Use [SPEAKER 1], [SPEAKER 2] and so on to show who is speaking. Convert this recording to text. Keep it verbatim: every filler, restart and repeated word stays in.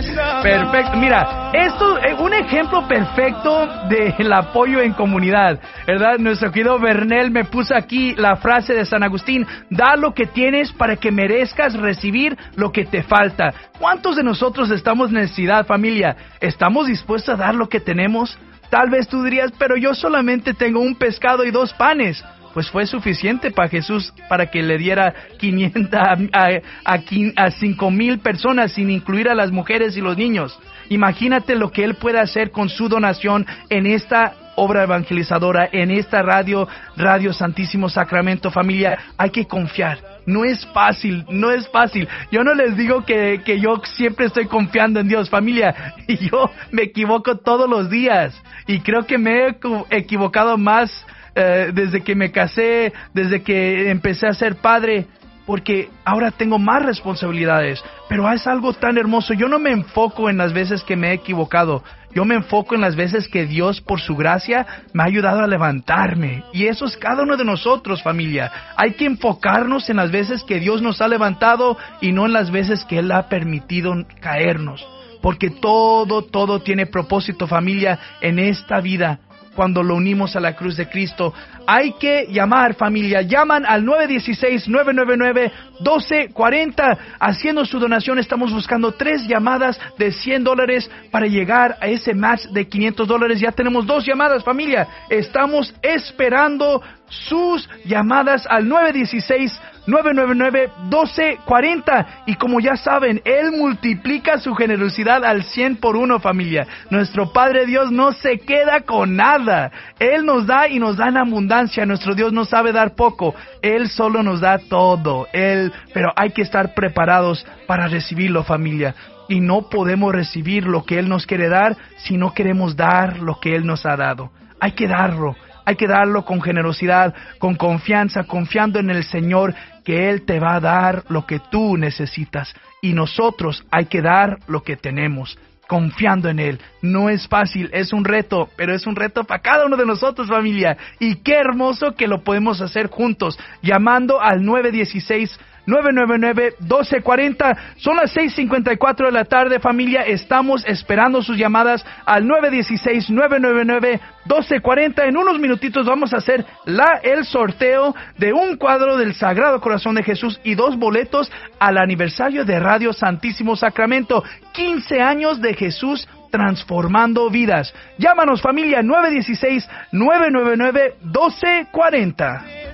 [SPEAKER 1] Perfecto. Mira, esto es un ejemplo perfecto del apoyo en comunidad, ¿verdad? Nuestro querido Bernel me puso aquí la frase de San Agustín: da lo que tienes para que merezcas recibir lo que te falta. ¿Cuántos de nosotros estamos en necesidad, familia? ¿Estamos dispuestos a dar lo que tenemos? Tal vez tú dirías, pero yo solamente tengo un pescado y dos panes. Pues fue suficiente para Jesús para que le diera quinientas a, a, a cinco mil personas, sin incluir a las mujeres y los niños. Imagínate lo que Él puede hacer con su donación en esta obra evangelizadora, en esta radio, Radio Santísimo Sacramento. Familia, hay que confiar. No es fácil, no es fácil. Yo no les digo que, que yo siempre estoy confiando en Dios, familia. Y yo me equivoco todos los días. Y creo que me he equivocado más eh, desde que me casé, desde que empecé a ser padre. Porque ahora tengo más responsabilidades, pero es algo tan hermoso. Yo no me enfoco en las veces que me he equivocado, yo me enfoco en las veces que Dios, por su gracia, me ha ayudado a levantarme. Y eso es cada uno de nosotros, familia. Hay que enfocarnos en las veces que Dios nos ha levantado y no en las veces que Él ha permitido caernos. Porque todo, todo tiene propósito, familia, en esta vida. Cuando lo unimos a la cruz de Cristo, hay que llamar, familia. Llaman al nueve uno seis, nueve nueve nueve, uno dos cuatro cero. Haciendo su donación, estamos buscando tres llamadas de cien dólares para llegar a ese match de quinientos dólares. Ya tenemos dos llamadas, familia. Estamos esperando sus llamadas al nueve uno seis, nueve nueve nueve, uno dos cuatro cero. Y como ya saben, Él multiplica su generosidad al cien por uno, familia. Nuestro Padre Dios no se queda con nada. Él nos da y nos da en abundancia. Nuestro Dios no sabe dar poco. Él solo nos da todo. Él, pero hay que estar preparados para recibirlo, familia. Y no podemos recibir lo que Él nos quiere dar si no queremos dar lo que Él nos ha dado. Hay que darlo. Hay que darlo con generosidad, con confianza, confiando en el Señor, que Él te va a dar lo que tú necesitas. Y nosotros hay que dar lo que tenemos, confiando en Él. No es fácil, es un reto, pero es un reto para cada uno de nosotros, familia. Y qué hermoso que lo podemos hacer juntos, llamando al nueve uno seis, nueve nueve nueve, uno dos cuatro cero. Son las seis cincuenta y cuatro de la tarde, familia. Estamos esperando sus llamadas al nueve uno seis, nueve nueve nueve, uno dos cuatro cero. En unos minutitos vamos a hacer la, el sorteo de un cuadro del Sagrado Corazón de Jesús y dos boletos al aniversario de Radio Santísimo Sacramento. quince años de Jesús transformando vidas. Llámanos, familia, nueve uno seis, nueve nueve nueve, uno dos cuatro cero.